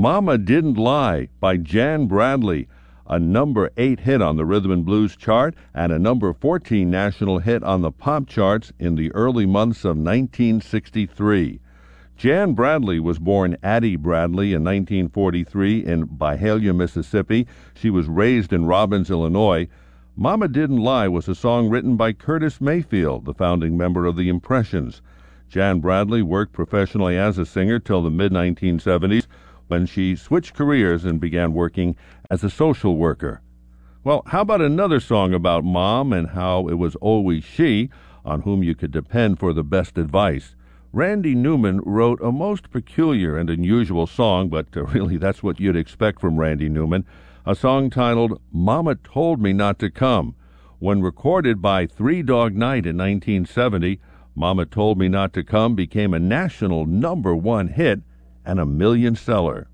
Mama Didn't Lie by Jan Bradley, a number 8 hit on the Rhythm and Blues chart and a number 14 national hit on the pop charts in the early months of 1963. Jan Bradley was born Addie Bradley in 1943 in Byhalia, Mississippi. She was raised in Robbins, Illinois. Mama Didn't Lie was a song written by Curtis Mayfield, the founding member of the Impressions. Jan Bradley worked professionally as a singer till the mid-1970s when she switched careers and began working as a social worker. Well, how about another song about Mom and how it was always she on whom you could depend for the best advice? Randy Newman wrote a most peculiar and unusual song, but really that's what you'd expect from Randy Newman, a song titled Mama Told Me Not to Come. When recorded by Three Dog Night in 1970, Mama Told Me Not to Come became a national number 1 hit and a million seller.